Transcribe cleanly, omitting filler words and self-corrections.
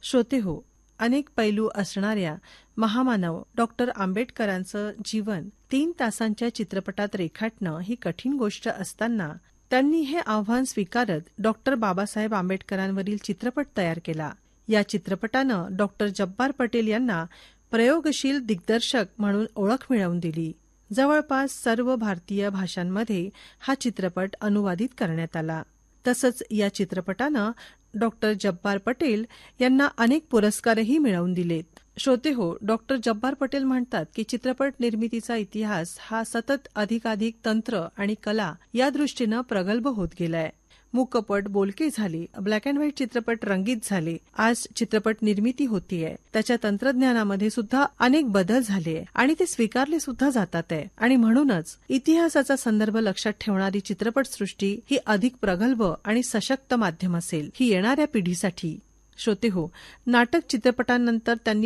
श्रोते हो, अनेक पैलू असणाऱ्या महामानव डॉक्टर आंबेडकरांचं जीवन 3 तासांच्या चित्रपटात रेखाटणं ही कठीण गोष्ट असताना त्यांनी हे आव्हान स्वीकारत डॉक्टर बाबासाहेब आंबेडकरांवरील चित्रपट तयार केला. या चित्रपटानं डॉक्टर जब्बार पटेल यांना प्रयोगशील दिग्दर्शक म्हणून ओळख मिळवून दिली. जवळपास सर्व भारतीय भाषांमध्ये हा चित्रपट अनुवादित करण्यात आला. तसंच या चित्रपटानं डॉक्टर जब्बार पटेल यांना अनेक पुरस्कारही मिळवून दिलेत. श्रोते हो, डॉक्टर जब्बार पटेल म्हणतात की चित्रपट निर्मितीचा इतिहास हा सतत अधिकाधिक तंत्र आणि कला या दृष्टीनं प्रगल्भ होत गेलाय. मूकपट बोलके झाले, ब्लॅक अँड व्हाईट चित्रपट रंगीत झाले. आज चित्रपट निर्मिती होतीये, त्याच्या तंत्रज्ञानामध्ये सुद्धा अनेक बदल झाले आणि ते स्वीकारले सुद्धा जातात आहे. आणि म्हणूनच इतिहासाचा संदर्भ लक्षात ठेवणारी चित्रपटसृष्टी ही अधिक प्रगल्भ आणि सशक्त माध्यम असेल ही येणाऱ्या पिढीसाठी. श्रोते हो, नाटक चित्रपटांनंतर त्यांनी